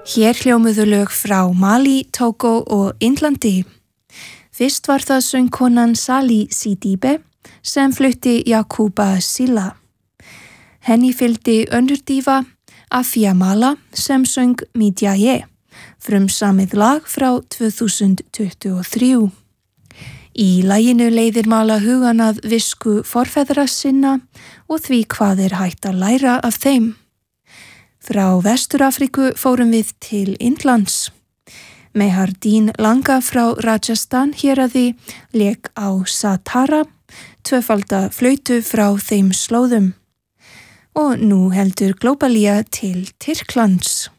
Hér hljómuðu lög frá Mali, Togo og Indlandi. Fyrst var það söngkonan Sali Sidibe sem flutti Yakuba Silla. Henni fylgdi önnur dífa Afia Mala sem söng Midjaye, frumsamið lag frá 2023. Í laginu leiðir Mala hugan að visku forfeðra sinna og því hvað hægt að læra af þeim. Frá Vestur-Afríku fórum við til Indlands. Mehardin Langa frá Rajasthan héraði lék á Satara, tvöfalda flautu frá þeim slóðum. Og nú heldur Globalia til Tyrklands.